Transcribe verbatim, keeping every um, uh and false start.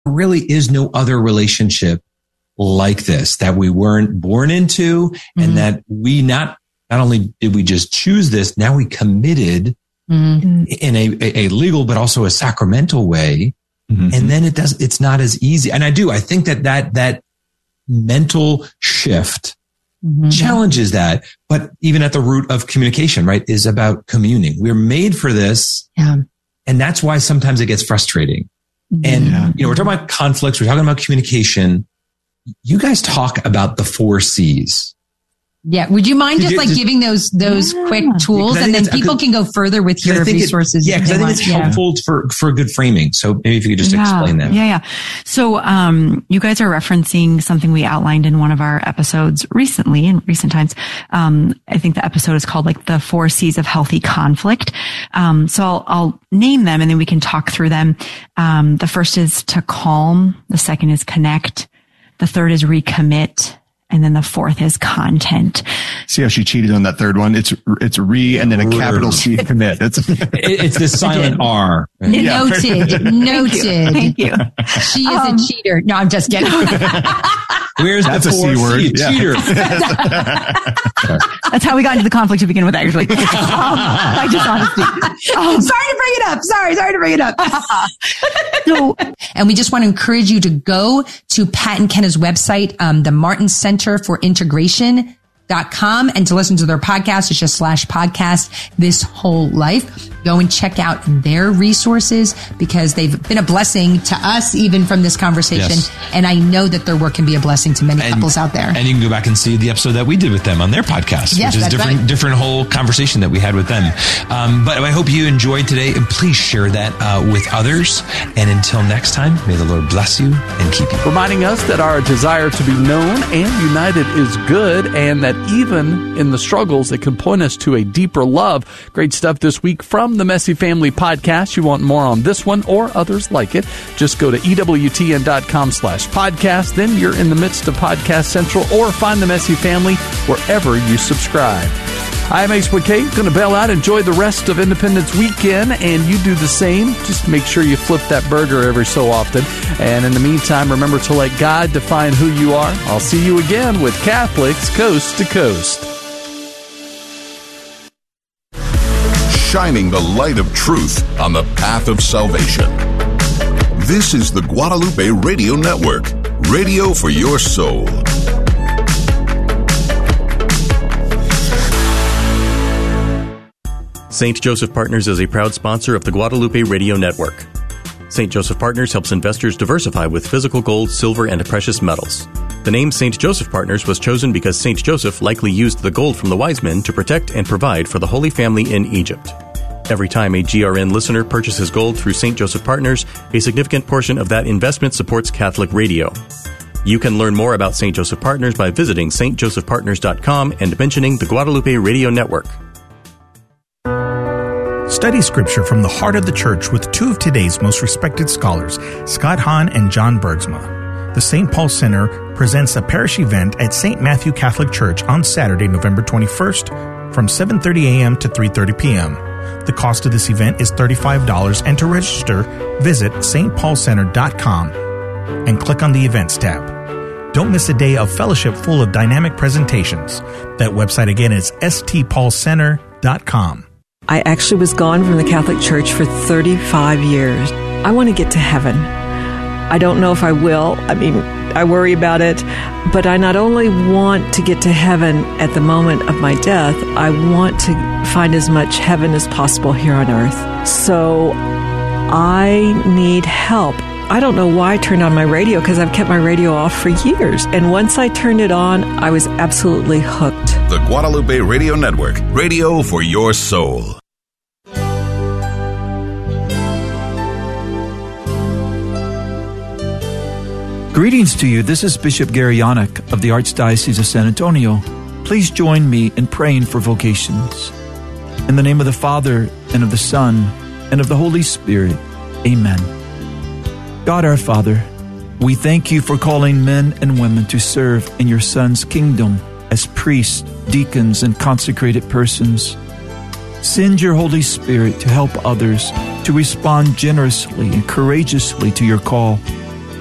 really is no other relationship like this that we weren't born into, mm-hmm. and that we not, not only did we just choose this, now we committed mm-hmm. in a, a, a legal, but also a sacramental way. Mm-hmm. And then it does, it's not as easy. And I do, I think that that, that mental shift mm-hmm. challenges that, but even at the root of communication, right, is about communing. We're made for this. Yeah. And that's why sometimes it gets frustrating. And, yeah. you know, we're talking about conflicts. We're talking about communication. You guys talk about the four C's. Yeah. Would you mind just you, like just, giving those, those yeah. quick tools, and then people can go further with your resources? It, yeah. Cause I think want. it's helpful yeah. for, for good framing. So maybe if you could just yeah. explain that. Yeah. Yeah. So, um, you guys are referencing something we outlined in one of our episodes recently, in recent times. Um, I think the episode is called like the four C's of healthy conflict. Um, so I'll, I'll name them and then we can talk through them. Um, the first is to calm. The second is connect. The third is recommit. And then the fourth is content. See how she cheated on that third one? It's it's re and then a capital C commit. It's it's the silent R. Yeah. Noted. Noted. Thank you. She is um, a cheater. No, I'm just kidding. Where's That's the a C word? C? Yeah. Cheater. That's how we got into the conflict to begin with, actually. Um, by dishonesty. Um, sorry to bring it up. Sorry, sorry to bring it up. so, and we just want to encourage you to go to Pat and Kenna's website, um, the Martin Center for Integration dot com, and to listen to their podcast. It's just slash podcast This Whole Life. Go and check out their resources, because they've been a blessing to us even from this conversation. Yes. And I know that their work can be a blessing to many and, couples out there. And you can go back and see the episode that we did with them on their podcast, yes, which is that's different, right. different whole conversation that we had with them. Um, but I hope you enjoyed today, and please share that uh, with others. And until next time, may the Lord bless you and keep you. Reminding us that our desire to be known and united is good, and that even in the struggles, it can point us to a deeper love. Great stuff this week from the Messy Family Podcast. You want more on this one or others like it, just go to ewtn.com slash podcast. Then you're in the midst of Podcast Central, or find the Messy Family wherever you subscribe. I'm Ace McKay. Going to bail out. Enjoy the rest of Independence Weekend, and you do the same. Just make sure you flip that burger every so often. And in the meantime, remember to let God define who you are. I'll see you again with Catholics Coast to Coast. Shining the light of truth on the path of salvation. This is the Guadalupe Radio Network, radio for your soul. Saint Joseph Partners is a proud sponsor of the Guadalupe Radio Network. Saint Joseph Partners helps investors diversify with physical gold, silver, and precious metals. The name Saint Joseph Partners was chosen because Saint Joseph likely used the gold from the wise men to protect and provide for the Holy Family in Egypt. Every time a G R N listener purchases gold through Saint Joseph Partners, a significant portion of that investment supports Catholic radio. You can learn more about Saint Joseph Partners by visiting s t joseph partners dot com and mentioning the Guadalupe Radio Network. Study Scripture from the heart of the Church with two of today's most respected scholars, Scott Hahn and John Bergsma. The Saint Paul Center presents a parish event at Saint Matthew Catholic Church on Saturday, November twenty-first from seven thirty a.m. to three thirty p.m. The cost of this event is thirty-five dollars, and to register, visit s t paul center dot com and click on the Events tab. Don't miss a day of fellowship full of dynamic presentations. That website again is s t paul center dot com. I actually was gone from the Catholic Church for thirty-five years. I want to get to heaven. I don't know if I will. I mean, I worry about it. But I not only want to get to heaven at the moment of my death, I want to find as much heaven as possible here on earth. So I need help. I don't know why I turned on my radio, because I've kept my radio off for years. And once I turned it on, I was absolutely hooked. The Guadalupe Radio Network, radio for your soul. Greetings to you. This is Bishop Gary Yannick of the Archdiocese of San Antonio. Please join me in praying for vocations. In the name of the Father, and of the Son, and of the Holy Spirit. Amen. God our Father, we thank you for calling men and women to serve in your Son's kingdom as priests, deacons, and consecrated persons. Send your Holy Spirit to help others to respond generously and courageously to your call.